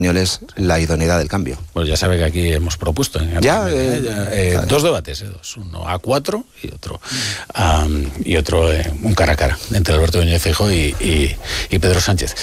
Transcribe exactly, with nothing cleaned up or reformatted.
españoles la idoneidad del cambio. Pues ya sabe que aquí hemos propuesto en ya, eh, eh, eh, dos debates, eh, dos, uno a cuatro y otro um, y otro eh, un cara a cara entre Alberto Núñez Feijóo y, y, y Pedro Sánchez.